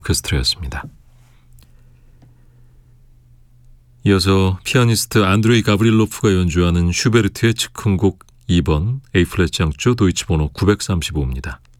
오케스트라였습니다. 이어서 피아니스트 안드레이 가브릴로프가 연주하는 슈베르트의 즉흥곡 2번 A 플랫 장조 도이치 번호 935입니다.